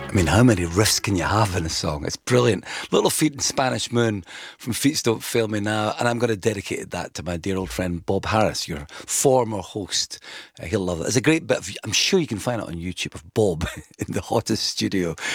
I mean, how many riffs can you have in a song? It's brilliant. Little Feet and Spanish Moon from Feet Don't Fail Me Now. And I'm going to dedicate that to my dear old friend Bob Harris, your former host. He'll love it. It's a great bit of, I'm sure you can find it on YouTube, of Bob in the hottest studio